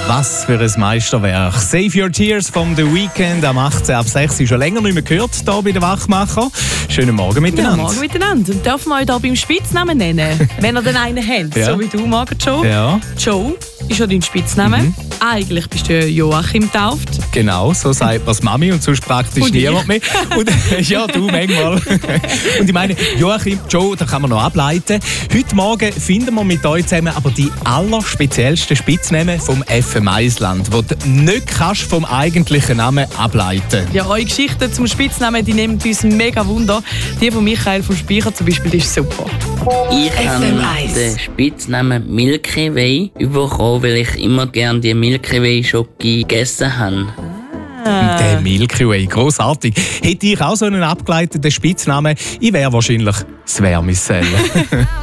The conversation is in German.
Was für ein Meisterwerk. Save Your Tears vom The Weeknd am 18 ab 6 schon länger nicht mehr gehört hier bei den Wachmacher. Schönen Morgen miteinander. Ja, morgen miteinander. Und dürfen wir euch hier beim Spitznamen nennen, wenn ihr den einen habt, Ja. so wie du, Morgen Joe. Ja, Joe ist ja dein Spitzname. Eigentlich bist du Joachim getauft. genau, so sagt man Mami und sonst praktisch Und niemand mehr. Und, ja, du manchmal. Und ich meine, Joachim, Joe, da kann man noch ableiten. Heute Morgen finden wir mit euch zusammen aber die allerspeziellsten Spitznamen vom FM Island, die du nicht kannst vom eigentlichen Namen ableiten. Ja, eure Geschichten zum Spitznamen, die nehmen uns mega Wunder. Die von Michael vom Speicher zum Beispiel, die ist super. Ich habe FM1. den Spitznamen Milky Way bekommen, weil ich immer gerne die Milky Way Schoki gegessen habe. Der Milky Way, grossartig. Hätte ich auch so einen abgeleiteten Spitznamen, ich wäre wahrscheinlich das Wärmissell.